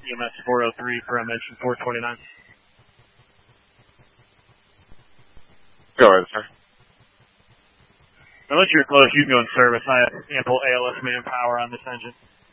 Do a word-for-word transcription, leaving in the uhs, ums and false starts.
E M S four oh three for M engine four twenty-nine. Go ahead, sir. Unless you're close, you can go in service. I have ample A L S manpower on this engine.